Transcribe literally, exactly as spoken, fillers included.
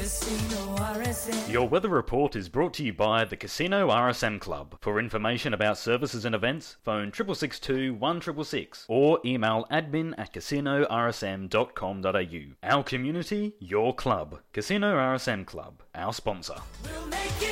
Casino R S M. Your weather report is brought to you by the Casino R S M Club. For information about services and events, phone six six six two, one six six six or email admin at casino r s m dot com dot a u. Our community, your club. Casino R S M Club, our sponsor. We'll make it